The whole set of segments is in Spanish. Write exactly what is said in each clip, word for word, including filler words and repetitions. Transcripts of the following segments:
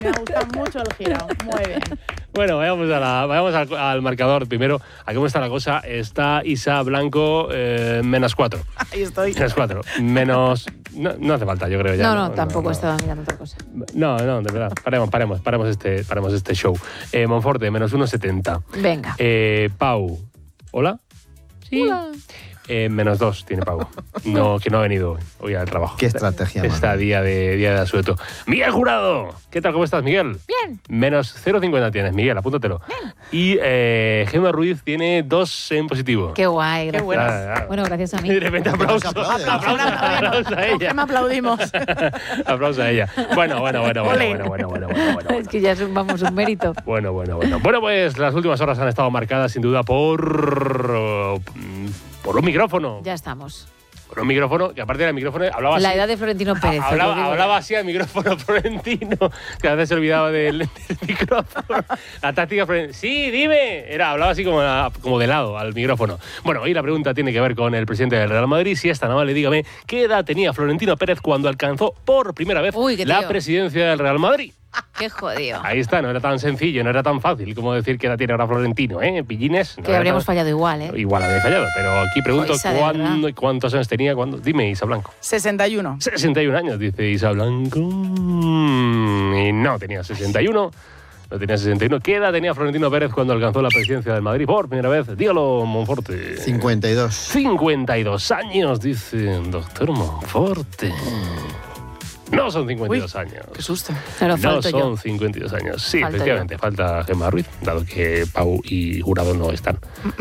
Me gusta mucho el giro. Muy bien. Bueno, vayamos, a la, vayamos al, al marcador primero. ¿A cómo está la cosa? Está Isa Blanco eh, menos cuatro. Ahí estoy. Menos cuatro. Menos... No, no hace falta, yo creo ya. No, no, no tampoco no, no. estaba mirando otra cosa. No, no, de verdad. Paremos, paremos, paremos este, paremos este show. Eh, Monforte, menos uno setenta. Venga. Eh, Pau. ¿Hola? Sí. Hola. Eh, menos dos tiene Pau. No, que no ha venido hoy al trabajo. Qué estrategia, Está mano. día de, día de asueto. Miguel Jurado. ¿Qué tal? ¿Cómo estás, Miguel? Bien. Menos cero coma cincuenta tienes, Miguel, apúntatelo. Bien. Y eh, Gemma Ruiz tiene dos en positivo. Qué guay, gracias. bueno. Ah, ah. Bueno, gracias a mí. Y de repente aplauso. Aplausos, Aplauso, aplauso a ella. Me aplaudimos. Aplauso a ella. Bueno, bueno, bueno, bueno, bueno, bueno, bueno, bueno, bueno. Es que ya es un, vamos, un mérito. Bueno, bueno, bueno. Bueno, pues las últimas horas han estado marcadas sin duda por por un micrófono. Ya estamos. Por un micrófono, que aparte del micrófono hablaba La así. edad de Florentino Pérez. Hablaba, os lo digo hablaba ya. así al micrófono Florentino, que a veces se olvidaba del, del micrófono. La táctica Florentino. Sí, dime. Era, hablaba así como, como de lado al micrófono. Bueno, hoy la pregunta tiene que ver con el presidente del Real Madrid. Si es tan amable, dígame, ¿qué edad tenía Florentino Pérez cuando alcanzó por primera vez Uy, qué la tío. presidencia del Real Madrid? Qué jodido. Ahí está, no era tan sencillo, no era tan fácil como decir que la tiene ahora Florentino, ¿eh? Pillines. No Que era habríamos tan- fallado igual, ¿eh? Igual había fallado, pero aquí pregunto Isa, de cuándo, verdad. cuántos años tenía. Cuándo. Dime, Isa Blanco. sesenta y uno. sesenta y un años, dice Isa Blanco. Mm, Y no tenía sesenta y uno. No tenía sesenta y uno. ¿Qué edad tenía Florentino Pérez cuando alcanzó la presidencia del Madrid por primera vez? Dígalo, Monforte. cincuenta y dos. cincuenta y dos años, dice el doctor Monforte. No son cincuenta y dos años. Qué susto. Claro, No falto son yo. cincuenta y dos años. Sí, Falto efectivamente, falta Gemma Ruiz, dado que Pau y Jurado no están.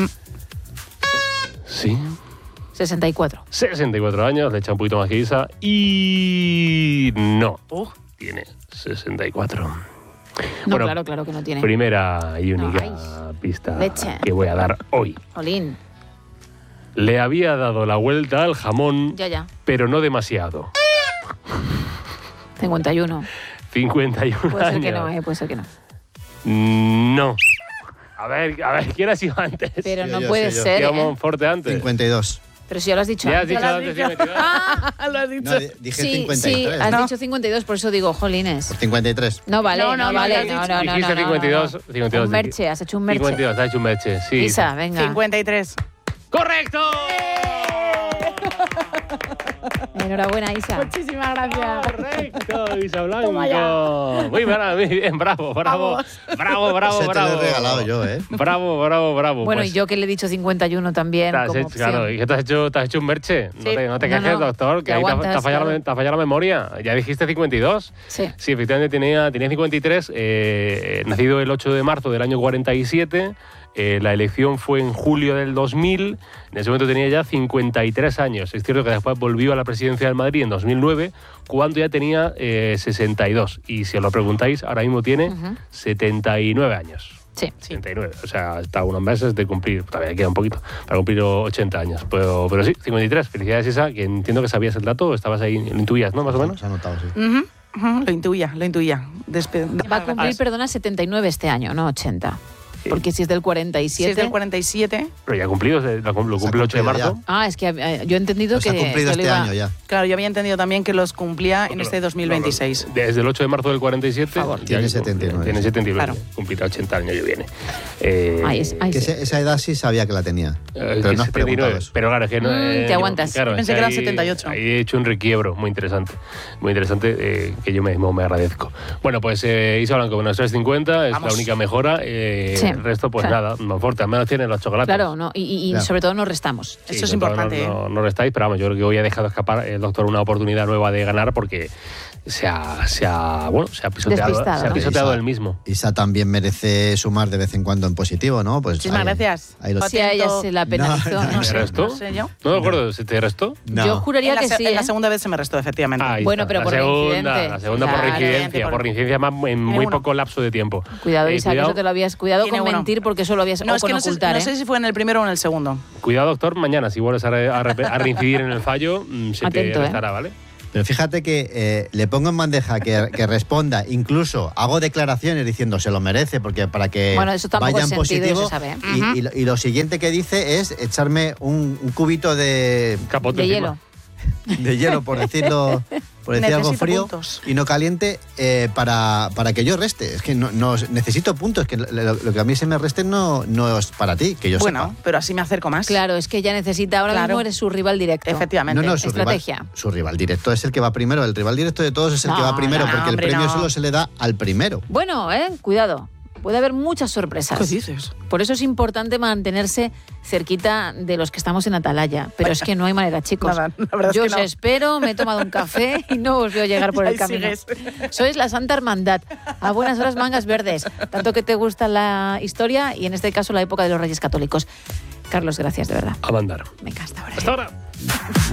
Sí, sesenta y cuatro. sesenta y cuatro años, le echa un poquito más que Isa. Y no, Uh, tiene sesenta y cuatro. No, Bueno, claro, claro que no tiene. Primera y única Ay, pista leche. que voy a dar hoy. Jolín. Le había dado la vuelta al jamón, Ya, ya. pero no demasiado. cincuenta y uno. cincuenta y uno Puede ser años. que no, ¿eh? Puede ser que no. No. A ver, a ver, ¿quién ha sido antes? Pero Sí, no yo, puede sí, yo. ser, ¿Qué ¿eh? Monforte antes? cincuenta y dos. Pero si ya lo has dicho Ya has antes. dicho lo has antes dicho. cincuenta y dos. lo has dicho. No, di- dije Sí, cincuenta y sí, tres. has ¿no? dicho cincuenta y dos, por eso digo, jolines. Por cincuenta y tres. No vale, No, no, no, no, vale. ya has No, dicho. no, no, Dijiste no, no, cincuenta y dos, no. cincuenta y dos. Un merche, has hecho un merche. cincuenta y dos, has hecho un merche, sí. Isa, venga. cincuenta y tres. ¡Correcto! Enhorabuena, Isa. Muchísimas gracias. Correcto, Isa Blanco. Toma ya. Muy bien, muy bien, bravo, bravo. Vamos. Bravo, bravo, Ese te bravo. lo he regalado yo, ¿eh? Bravo, bravo, bravo. Bueno, Pues, y yo que le he dicho cincuenta y uno también te has como hecho, opción. claro, ¿y qué te has hecho? ¿Te has hecho un merche? No Sí. te, no te No, quejes, no, doctor, que te ahí te, ha- aguantas, te ha fallado, la- claro. te ha fallado la memoria. Ya dijiste cincuenta y dos. Sí. Sí, efectivamente tenía, tenía cincuenta y tres, eh, nacido el ocho de marzo del año cuarenta y siete. Eh, la elección fue en julio del dos mil. En ese momento tenía ya cincuenta y tres años. Es cierto que después volvió a la presidencia del Madrid en dos mil nueve, cuando ya tenía eh, sesenta y dos. Y si os lo preguntáis, ahora mismo tiene Ujú. setenta y nueve años. Sí. setenta y nueve. O sea, está a unos meses de cumplir, todavía queda un poquito, para cumplir ochenta años. Pero, pero sí, cincuenta y tres. Felicidades, Isa, que entiendo que sabías el dato, estabas ahí, lo intuías, ¿no? Más o menos. Se ha notado, sí. Ujú, ujú, Lo intuía, lo intuía. Despe- Va a cumplir, perdona, setenta y nueve este año, no ochenta. Porque si es del cuarenta y Si es siete... del cuarenta y siete, Pero ya cumplido, se- lo cum- lo Se ha cumple el ocho de cumplido marzo. ya. Ah, es que eh, yo he entendido Pues que... ha cumplido que lo este iba- año ya. claro, yo había entendido también que los cumplía en Pero- este dos mil veintiséis. no, no, Desde el ocho de marzo del cuarenta y siete. Favor. ya Tiene que- setenta y nueve. Tiene setenta y nueve. Claro. Cumplirá ochenta el año que viene. Eh, Ahí es, ahí Que sí. ese- esa edad sí sabía que la tenía. eh, Pero no has setenta y nueve. preguntado eso. Pero claro, es que no. Mm, eh, te aguantas. Claro, Pensé es que eran ahí- setenta y ocho. Ahí he hecho un requiebro muy interesante. Muy interesante, eh, que yo mismo me agradezco. Bueno, pues eh, Isa Blanco, bueno, tres cincuenta es Vamos. la única mejora. eh, Sí, el resto, pues claro. nada, más fuerte. Al menos tienen los chocolates. Claro, no, y, y- y Claro. sobre todo no restamos. Sí, Eso es sobre todo importante, No, no, no lo estáis, pero vamos, yo creo que hoy ha dejado escapar el doctor una oportunidad nueva de ganar porque se ha, se ha, bueno, se ha pisoteado, Despistado, se ha ¿no? pisoteado Isa- él mismo. Isa también merece sumar de vez en cuando en positivo, ¿no? Pues Muchísimas ahí- gracias. ahí lo- Atento. Si a ella se la penalizó. No, No, no, ¿Se sé. restó? no sé yo. No me acuerdo, ¿se te restó? No. Yo juraría En la, que se- sí. en la ¿eh? segunda vez se me restó, efectivamente. Ahí Bueno, está. pero la por segunda, reincidente. La segunda por Claro, reincidencia, por- por reincidencia más en muy Tiene uno. poco lapso de tiempo. Cuidado, Eh, Isa, que eso te lo habías... Cuidado Tiene con uno. mentir porque eso lo habías... No, o es con que no sé, ocultar, no ¿eh? sé si fue en el primero o en el segundo. Cuidado, doctor, mañana si vuelves a, re- a re- a reincidir en el fallo, mm, se Atento, te ¿eh? restará, ¿vale? Pero fíjate que eh, le pongo en bandeja que, que responda, incluso hago declaraciones diciendo se lo merece, porque para que Bueno, eso tampoco vaya es en sentido, positivo. se sabe, ¿eh? y, Ujú. y lo, y lo siguiente que dice es echarme un, un cubito de, Capote De encima. hielo. de hielo, por decirlo por decir algo Necesito frío puntos. y no caliente, eh, para, para que yo reste. Es que no, no necesito puntos, que lo, lo que a mí se me reste no, no es para ti, que yo Bueno, sepa. pero así me acerco más. Claro, es que ella necesita, ahora Claro. mismo eres su rival directo. Efectivamente. No, no, su Estrategia. rival, su rival directo es el que va primero. El rival directo de todos es el No, que va primero, no, porque hombre, el premio no. solo se le da al primero. Bueno, eh, cuidado. Puede haber muchas sorpresas. ¿Qué dices? Por eso es importante mantenerse cerquita de los que estamos en Atalaya. Pero es que no hay manera, chicos. Nada, la verdad es Yo que os no. espero, me he tomado un café y no os veo llegar por el Ahí camino. sigues. Sois la Santa Hermandad. A buenas horas, mangas verdes. Tanto que te gusta la historia y en este caso la época de los Reyes Católicos. Carlos, gracias, de verdad. A mandar. Venga, hasta ahora. Hasta ahora.